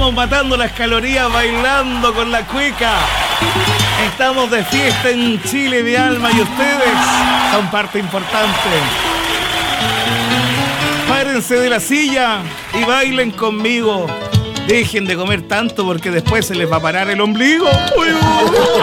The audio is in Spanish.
Estamos matando las calorías bailando con la cueca. Estamos de fiesta en Chile, mi alma, y ustedes son parte importante. Párense de la silla y bailen conmigo. Dejen de comer tanto porque después se les va a parar el ombligo.